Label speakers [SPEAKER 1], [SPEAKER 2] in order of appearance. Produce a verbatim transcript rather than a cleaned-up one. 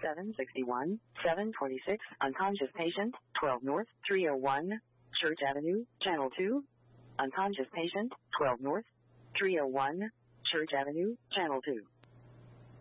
[SPEAKER 1] seven sixty-one, seven twenty-six, unconscious patient, twelve North, three oh one, Church Avenue, Channel two. Unconscious patient, twelve North, three oh one, Church Avenue, Channel two.